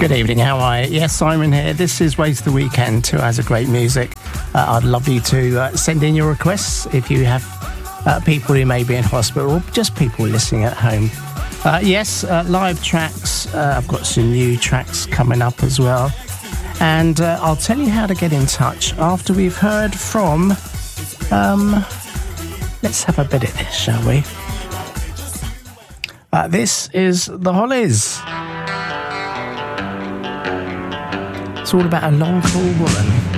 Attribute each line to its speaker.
Speaker 1: Good evening, how are you? Yes, Simon here. This is Waste the Weekend, 2 hours of great music. I'd love you to send in your requests if you have people who may be in hospital or just people listening at home. Yes, live tracks. I've got some new tracks coming up as well. And I'll tell you how to get in touch after we've heard from... let's have a bit of this, shall we? This is The Hollies. It's all about a long, cool woman.